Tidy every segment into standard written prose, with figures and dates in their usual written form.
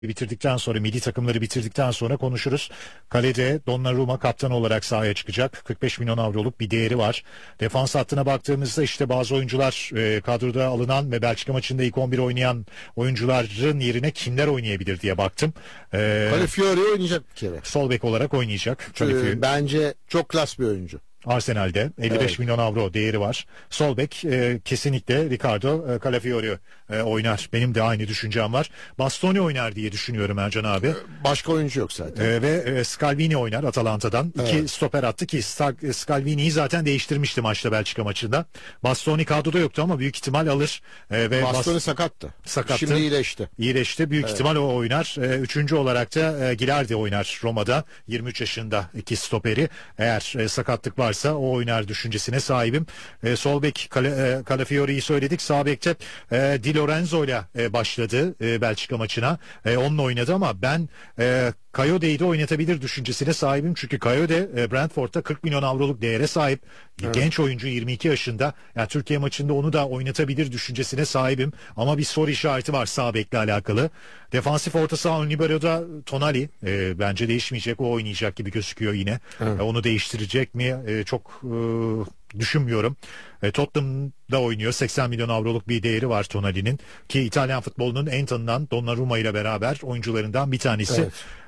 bitirdikten sonra, milli takımları bitirdikten sonra konuşuruz. Kalede Donnarumma kaptan olarak sahaya çıkacak. 45 milyon avroluk bir değeri var. Defans hattına baktığımızda işte bazı oyuncular kadroda alınan ve Belçika maçında ilk 11 oynayan oyuncuların yerine kimler oynayabilir diye baktım. Calafiori oynayacak bir kere. Sol bek olarak oynayacak. Bence çok klas bir oyuncu. Arsenal'de 55 milyon avro değeri var. Sol bek kesinlikle Ricardo Calafiori oynar. Benim de aynı düşüncem var. Bastoni oynar diye düşünüyorum Ercan abi. Başka oyuncu yok zaten. Ve Scalvini oynar Atalanta'dan. İki stoper attı ki Scalvini'yi zaten değiştirmişti maçta, Belçika maçında. Bastoni kadroda yoktu ama büyük ihtimal alır. Ve Bastoni sakattı. Sakattı. Şimdi iyileşti. İyileşti. Büyük ihtimal o oynar. Üçüncü olarak da Gilardi oynar Roma'da. 23 yaşında iki stoperi. Eğer sakatlık varsa o oynar düşüncesine sahibim. Sol bek Calafiori'yi söyledik. Sağ bekte Di Lorenzo ile başladı Belçika maçına. Onunla oynadı ama ben Coyote'yi de oynatabilir düşüncesine sahibim. Çünkü Coyote Brentford'da 40 milyon avroluk değere sahip. Genç oyuncu, 22 yaşında. Yani Türkiye maçında onu da oynatabilir düşüncesine sahibim. Ama bir soru işareti var sağ bekle alakalı. Defansif orta saha ön libero'da Tonali. Bence değişmeyecek. O oynayacak gibi gözüküyor yine. Onu değiştirecek mi? Çok düşünmüyorum. Tottenham'da oynuyor. 80 milyon avroluk bir değeri var Tonali'nin. Ki İtalyan futbolunun en tanınan Donnarumma ile beraber oyuncularından bir tanesi.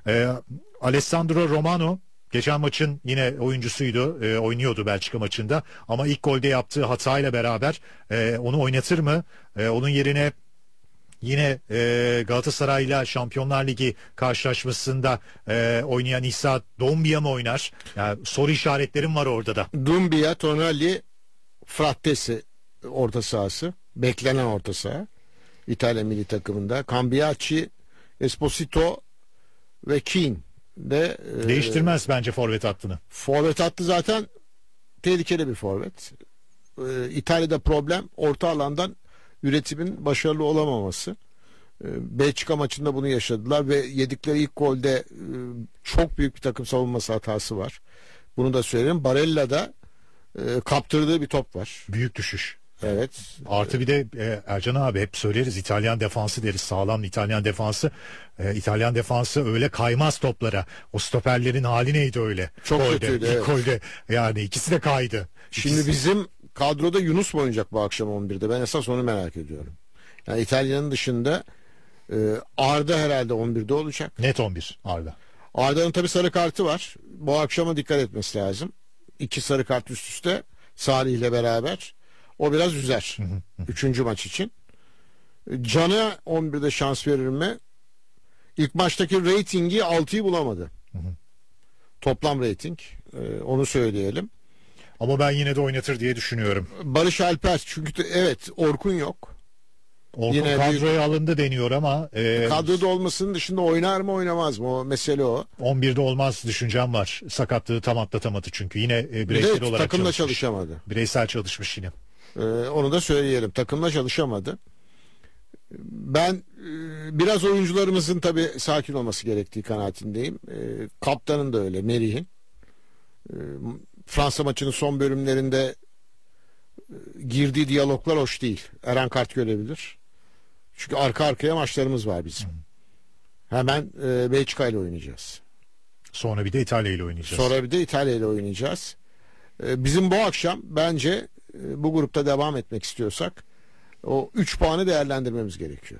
Alessandro Romano geçen maçın yine oyuncusuydu. Oynuyordu Belçika maçında. Ama ilk golde yaptığı hatayla beraber onu oynatır mı? Onun yerine yine Galatasaray'la Şampiyonlar Ligi karşılaşmasında oynayan İsa Doumbia mı oynar? Yani soru işaretlerim var orada da. Doumbia, Tonali, Frattesi orta sahası. Beklenen orta saha. İtalya milli takımında. Cambiachi, Esposito ve Keane de değiştirmez bence forvet hattını. Forvet hattı zaten tehlikeli bir forvet. İtalya'da problem orta alandan üretimin başarılı olamaması. Belçika maçında bunu yaşadılar ve yedikleri ilk golde çok büyük bir takım savunması hatası var. Bunu da söyleyeyim. Barella'da kaptırdığı bir top var. Büyük düşüş. Evet. Artı bir de Ercan abi hep söyleriz, İtalyan defansı deriz, sağlam İtalyan defansı. İtalyan defansı öyle kaymaz toplara. O stoperlerin hali neydi öyle? Çok kötüydü. İlk golde yani ikisi de kaydı. Şimdi bizim kadroda Yunus mu oynayacak bu akşam 11'de? Ben esas onu merak ediyorum. Yani İtalya'nın dışında Arda herhalde 11'de olacak. Net 11 Arda. Arda'nın tabii sarı kartı var. Bu akşama dikkat etmesi lazım. 2 sarı kart üst üste Salih ile beraber. O biraz üzer. Üçüncü maç için. Can'a 11'de şans verir mi? İlk maçtaki reytingi 6'yı bulamadı. Toplam reyting. Onu söyleyelim. Ama ben yine de oynatır diye düşünüyorum. Barış Alper, çünkü evet Orkun yok. Orkun yine kadroya alındı deniyor ama kadroda olmasının dışında oynar mı oynamaz mı? O mesele o. 11'de olmaz düşüncem var. Sakatlığı tam atlatamadı çünkü. Yine bireysel olarak takımla çalışamadı. Bireysel çalışmış yine. Onu da söyleyelim. Takımla çalışamadı. Ben biraz oyuncularımızın tabii sakin olması gerektiği kanaatindeyim. Kaptanın da öyle, Merih'in. Fransa maçının son bölümlerinde girdiği diyaloglar hoş değil. Eren kart görebilir. Çünkü arka arkaya maçlarımız var bizim. Hemen Belçika ile oynayacağız. Sonra bir de İtalya ile oynayacağız. Bizim bu akşam bence bu grupta devam etmek istiyorsak o 3 puanı değerlendirmemiz gerekiyor.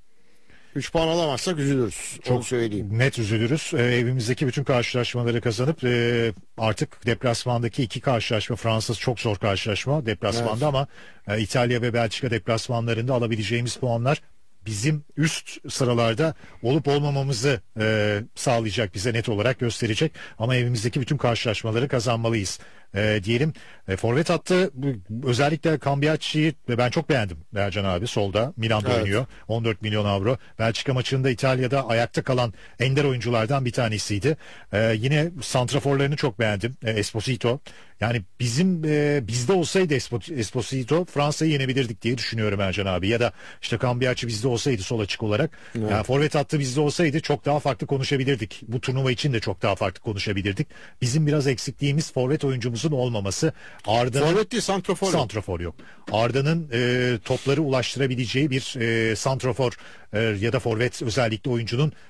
3 puan alamazsak üzülürüz. Çok söyleyeyim. Net üzülürüz. Evimizdeki bütün karşılaşmaları kazanıp artık deplasmandaki 2 karşılaşma, Fransız çok zor karşılaşma deplasmanda, ama İtalya ve Belçika deplasmanlarında alabileceğimiz puanlar bizim üst sıralarda olup olmamamızı sağlayacak, bize net olarak gösterecek. Ama evimizdeki bütün karşılaşmaları kazanmalıyız diyelim. Forvet hattı özellikle Cambiachi'yi ben çok beğendim Ercan abi, solda Milan'da oynuyor. 14 milyon avro. Belçika maçında İtalya'da ayakta kalan ender oyunculardan bir tanesiydi. Yine santraforlarını çok beğendim. Esposito. Yani bizde olsaydı Esposito Fransa'yı yenebilirdik diye düşünüyorum Ercan abi. Ya da işte Cambiachi bizde olsaydı sol açık olarak. Evet. Yani forvet hattı bizde olsaydı çok daha farklı konuşabilirdik. Bu turnuva için de çok daha farklı konuşabilirdik. Bizim biraz eksikliğimiz forvet oyuncumuzun olmaması. Arda'nın Forvet değil, santrafor yok. santrafor yok. Arda'nın topları ulaştırabileceği bir santrafor ya da forvet özellikle oyuncunun